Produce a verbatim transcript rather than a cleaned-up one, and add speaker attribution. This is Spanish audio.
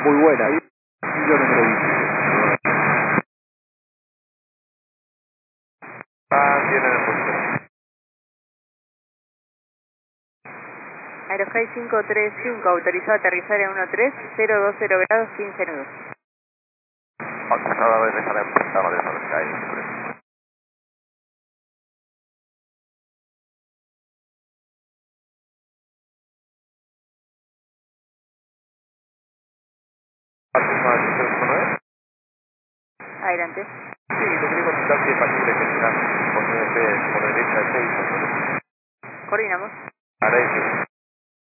Speaker 1: Muy buena, ¿eh? Yo número diecisiete.
Speaker 2: Ah, tiene el puesto.
Speaker 3: Aerosky cinco tres cinco, autorizado a aterrizar en uno tres cero dos cero grados, quince nudos.
Speaker 2: Autorizado a aterrizar en Punta Madrid, Aerosky.
Speaker 3: Adelante.
Speaker 2: Sí, lo quería consultar si es factible gestionar con U P por derecha de seis.
Speaker 3: Coordinamos.
Speaker 2: Agradecido.